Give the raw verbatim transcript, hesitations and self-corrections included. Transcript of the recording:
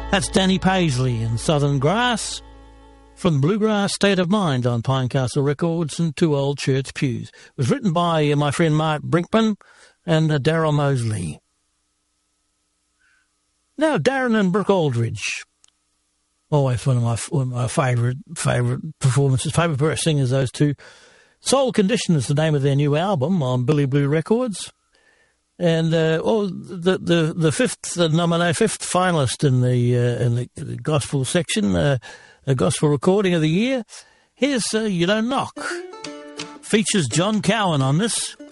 That's Danny Paisley and Southern Grass from Bluegrass State of Mind on Pinecastle Records and Two Old Church Pews. It was written by uh, my friend Mark Brinkman and uh, Daryl Mosley. Now, Darren and Brooke Aldridge. Always one of my one of my favourite favourite performances, favourite singers, those two. Soul Condition is the name of their new album on Billy Blue Records. And uh, oh, the the the fifth the nominee, fifth finalist in the uh, in the, the gospel section, uh, a gospel recording of the year. Here's uh, You Don't Knock. Features John Cowan on this.